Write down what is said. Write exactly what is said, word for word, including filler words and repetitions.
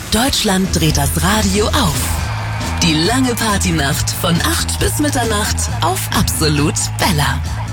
Deutschland dreht das Radio auf. Die lange Partynacht von acht bis Mitternacht auf Absolut Bella.